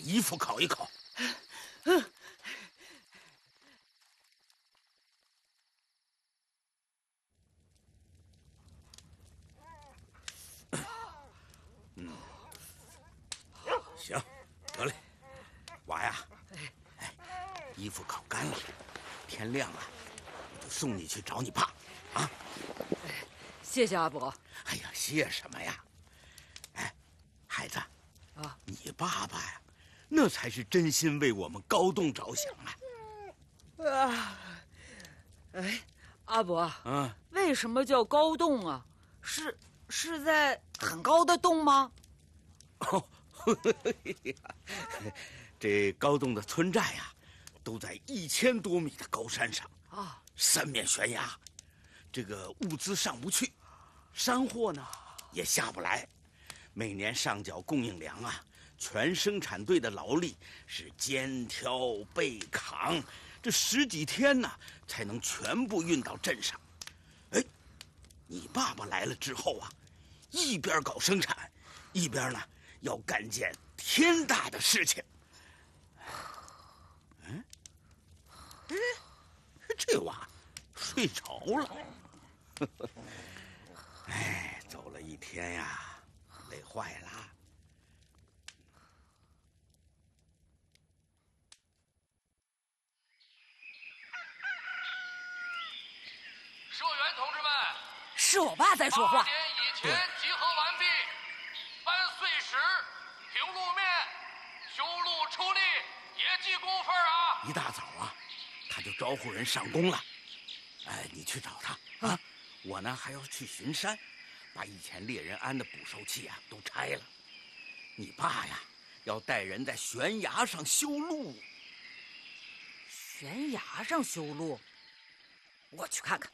衣服烤一烤。行，得嘞，娃呀，衣服烤干了，天亮了，我就送你去找你爸，啊！ 谢谢阿伯。 哎呀，谢什么呀？哎，孩子， 啊， 你爸爸呀，那才是真心为我们高栋着想啊！ 哎，阿伯， 嗯， 为什么叫高洞啊？是在很高的洞吗？ 哦，这高栋的村寨呀，都在1000多米的高山上啊， 三面悬崖，这个物资上不去，山货呢也下不来，每年上缴供应粮啊，全生产队的劳力是肩挑背扛，这10几天呢才能全部运到镇上。哎，你爸爸来了之后啊，一边搞生产，一边呢要干件天大的事情。这娃睡着了。哎，走了一天呀，累坏了。 社员同志们， 是我爸在说话。 8点以前集合完毕，搬碎石、平路面、修路出力，也记工分啊！ 一大早啊，他就招呼人上工了。哎，你去找他啊！我呢还要去巡山，把以前猎人安的捕兽器啊都拆了。你爸呀，要带人在悬崖上修路。 悬崖上修路，我去看看。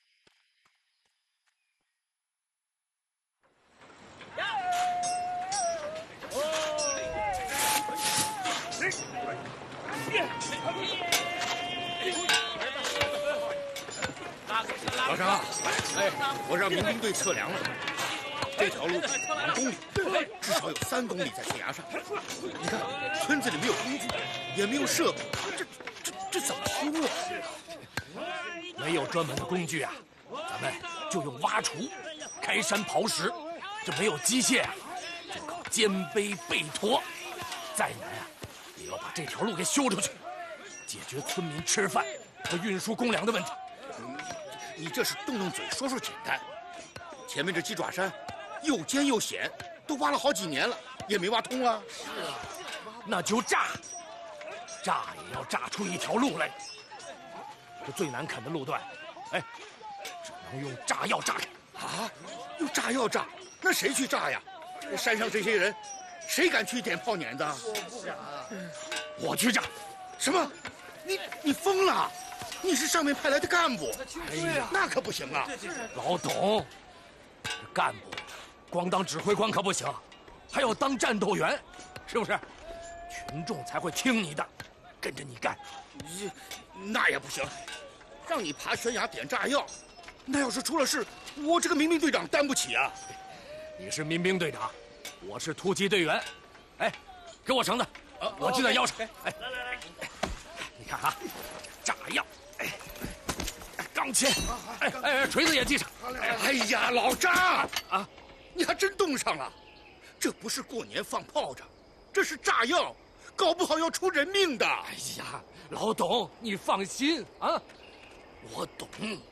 老张，哎，我让民兵队测量了，这条路2公里，至少有3公里在悬崖上。你看，村子里没有工具，也没有设备，这怎么修啊？ 没有专门的工具啊，咱们就用挖锄、开山刨石。这没有机械啊，就靠肩背背驮。再难啊，也要把这条路给修出去，解决村民吃饭和运输公粮的问题。 你这是动动嘴说说简单，前面这鸡爪山又尖又险，都挖了好几年了，也没挖通啊。 是啊，那就炸也要炸出一条路来。这最难啃的路段，哎，只能用炸药炸开。 啊，用炸药炸？那谁去炸呀？山上这些人，谁敢去点炮碾子？ 我去炸。 什么？你疯了？你是上面派来的干部？ 哎呀， 那可不行啊！ 老董，干部光当指挥官可不行，还要当战斗员，是不是？群众才会听你的，跟着你干。 那也不行，让你爬悬崖点炸药，那要是出了事，我这个民兵队长担不起啊！ 你是民兵队长，我是突击队员。哎，给我绳子，我系在腰上。哎，来，你看啊，炸药，钢钎，锤子也系上。 哎呀，老张啊，你还真动上了！这不是过年放炮仗，这是炸药，搞不好要出人命的。 哎呀，老董，你放心啊，我懂。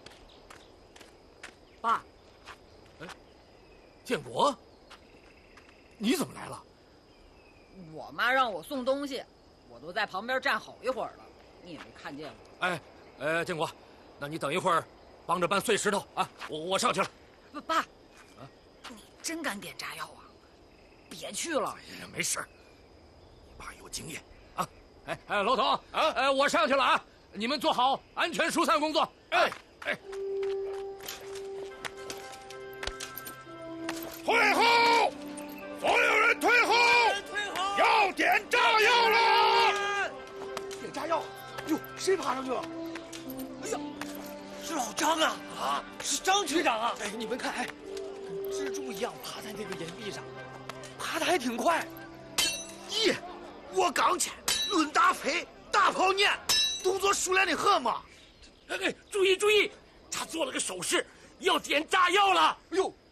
爸， 建国，你怎么来了？ 我妈让我送东西，我都在旁边站好一会儿了，你也没看见我。 建国，那你等一会儿，帮着搬碎石头啊！我上去了。 爸，你真敢点炸药啊？别去了。 哎呀，没事，你爸有经验啊。老董啊，我上去了啊，你们做好安全疏散工作。哎。 退后！所有人退后！要点炸药了！ 点炸药！哟，谁爬上去了？哎呀，是老张啊！啊，是张局长啊！哎，你们看，跟蜘蛛一样爬在那个岩壁上，爬得还挺快。 耶， 我钢钎，抡大锤，大炮撵，动作熟练的很嘛。 哎，注意注意，他做了个手势，要点炸药了。 哎呦，